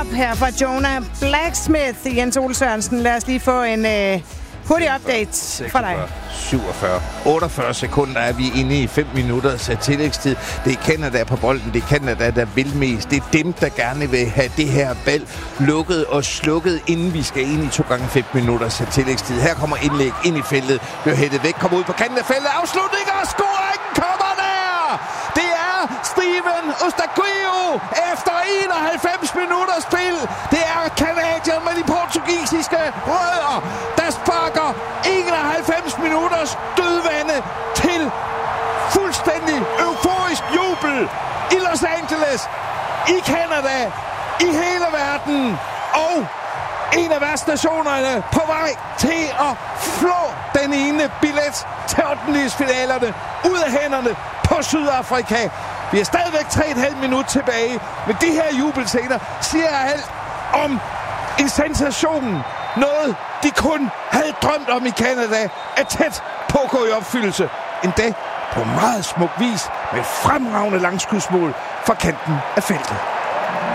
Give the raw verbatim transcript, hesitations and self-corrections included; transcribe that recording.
Her fra Jonah Blacksmith. Jens Ole Sørensen, lad os lige få en øh, hurtig update fra dig. syvogfyrre, otteogfyrre sekunder er vi inde i fem minutters tillægstid. Det er Canada på bolden. Det er Canada, der vil mest. Det er dem, der gerne vil have det her bal lukket og slukket, inden vi skal ind i to gange fem minutters tillægstid. Her kommer indlæg ind i feltet. Bliver hættet væk. Kommer ud på kanten af feltet. Afslutning og scoringen kommer der! Det er Steven Eustaquio efter enoghalvfems minutters spil. Det er Canadier med de portugisiske rødder, der sparker enoghalvfems minutters dødvande til fuldstændig euforisk jubel i Los Angeles, i Canada, i hele verden, og en af værtsnationerne på vej til at flå den ene billet til ottendedelsfinalerne ud af hænderne på Sydafrika. Vi har stadigvæk tre komma fem minut tilbage, men de her jubelscener siger alt om en sensation. Noget, de kun havde drømt om i Canada, er tæt på at gå i opfyldelse. Endda på meget smuk vis med fremragende langskudsmål fra kanten af feltet.